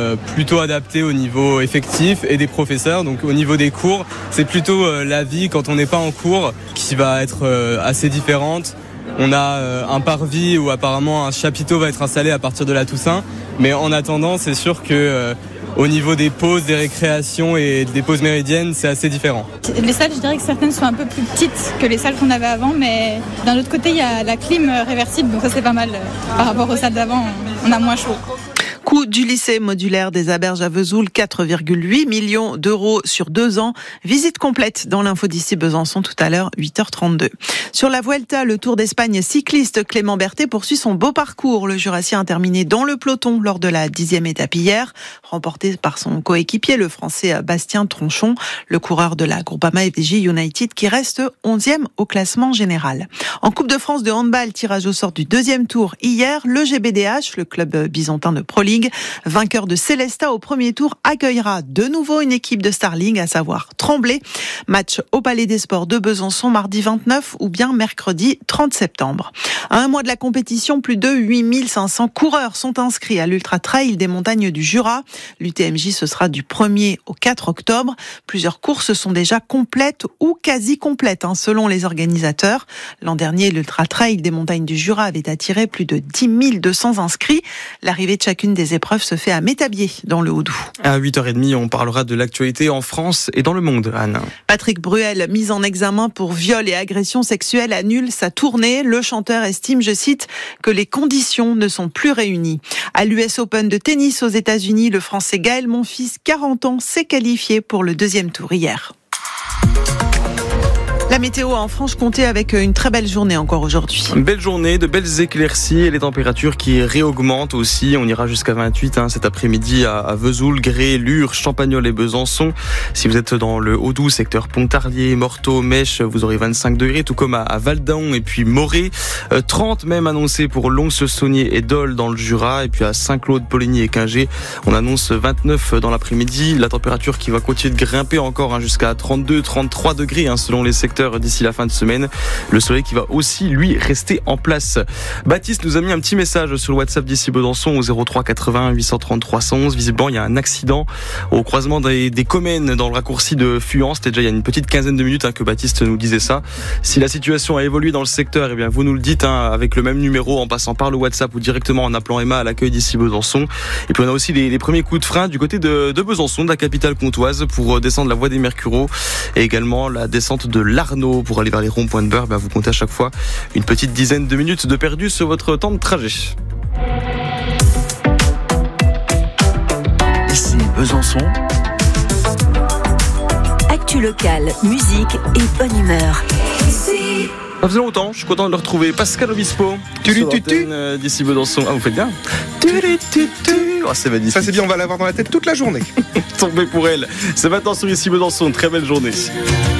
plutôt adapté au niveau effectif et des professeurs. Donc au niveau des cours, c'est plutôt la vie quand on n'est pas en cours qui va être assez différente. On a un parvis où apparemment un chapiteau va être installé à partir de la Toussaint. Mais en attendant, c'est sûr que au niveau des pauses, des récréations et des pauses méridiennes, c'est assez différent. Les salles, je dirais que certaines sont un peu plus petites que les salles qu'on avait avant, mais d'un autre côté, il y a la clim réversible, donc ça c'est pas mal. Par rapport aux salles d'avant, on a moins chaud. Coût du lycée modulaire des Aberges à Vesoul, 4,8 millions d'euros sur 2 ans. Visite complète dans l'info d'ici Besançon tout à l'heure, 8h32. Sur la Vuelta, le Tour d'Espagne cycliste Clément Berthet poursuit son beau parcours. Le Jurassien a terminé dans le peloton lors de la 10e étape hier, remporté par son coéquipier, le Français Bastien Tronchon, le coureur de la Groupama FDJ United qui reste 11e au classement général. En Coupe de France de handball, tirage au sort du 2e tour hier, le GBDH, le club byzantin de Pro League, vainqueur de Célestat au premier tour, accueillera de nouveau une équipe de Starling, à savoir Tremblay. Match au Palais des Sports de Besançon mardi 29 ou bien mercredi 30 septembre. À un mois de la compétition, plus de 8500 coureurs sont inscrits à l'Ultra Trail des montagnes du Jura. L'UTMJ, ce sera du 1er au 4 octobre. Plusieurs courses sont déjà complètes ou quasi complètes, selon les organisateurs. L'an dernier, l'Ultra Trail des montagnes du Jura avait attiré plus de 10 200 inscrits. L'arrivée de chacune des épreuves se fait à Métabier, dans le Haut-Doubs. À 8h30, on parlera de l'actualité en France et dans le monde, Anne. Patrick Bruel, mis en examen pour viol et agression sexuelle, annule sa tournée. Le chanteur estime, je cite, que les conditions ne sont plus réunies. À l'US Open de tennis aux États-Unis, le Français Gaël Monfils, 40 ans, s'est qualifié pour le 2e tour hier. La météo en Franche-Comté avec une très belle journée encore aujourd'hui. Une belle journée, de belles éclaircies et les températures qui réaugmentent aussi. On ira jusqu'à 28 cet après-midi à Vesoul, Gré, Lure, Champagnole et Besançon. Si vous êtes dans le Haut-Doubs, secteur Pontarlier, Morteau, Mèche, vous aurez 25 degrés, tout comme à Valdaon et puis Morée. 30 même annoncés pour Lons-le-Saunier et Dole dans le Jura. Et puis à Saint-Claude, Poligny et Quingé, on annonce 29 dans l'après-midi. La température qui va continuer de grimper encore jusqu'à 32, 33 degrés selon les secteurs d'ici la fin de semaine. Le soleil qui va aussi, lui, rester en place. Baptiste nous a mis un petit message sur le WhatsApp d'ici Besançon au 03 80 830 311. Visiblement, il y a un accident au croisement des Comènes dans le raccourci de Fuan. C'était déjà il y a une petite quinzaine de minutes que Baptiste nous disait ça. Si la situation a évolué dans le secteur, eh bien, vous nous le dites avec le même numéro en passant par le WhatsApp ou directement en appelant Emma à l'accueil d'ici Besançon. Et puis on a aussi les premiers coups de frein du côté de Besançon, de la capitale comtoise, pour descendre la voie des Mercureaux et également la descente de l'Arnaud pour aller vers les ronds-points de Beurre. Vous comptez à chaque fois une petite dizaine de minutes de perdu sur votre temps de trajet. Ici Besançon. Actu locale, musique et bonne humeur. Ça faisait longtemps, je suis content de le retrouver. Pascal Obispo, d'ici Besançon. Ah, vous faites bien. Oh, c'est magnifique. Ça c'est bien, on va l'avoir dans la tête toute la journée. Tombé pour elle. C'est maintenant sur Ici Besançon. Très belle journée.